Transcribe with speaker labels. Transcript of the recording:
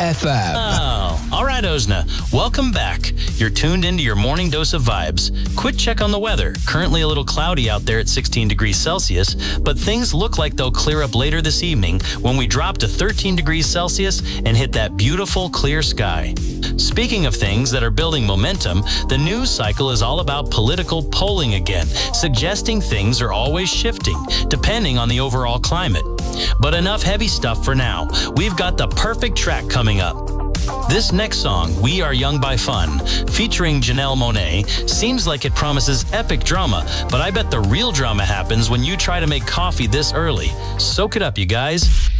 Speaker 1: FM.
Speaker 2: Oh, all right, Ozna. Welcome back. You're tuned into your morning dose of vibes. Quick check on the weather. Currently a little cloudy out there at 16 degrees Celsius, but things look like they'll clear up later this evening when we drop to 13 degrees Celsius and hit that beautiful clear sky. Speaking of things that are building momentum, the news cycle is all about political polling again, suggesting things are always shifting, depending on the overall climate. But enough heavy stuff for now. We've got the perfect track coming up. This next song, We Are Young by Fun, featuring Janelle Monáe, seems like it promises epic drama, but I bet the real drama happens when you try to make coffee this early. Soak it up, you guys.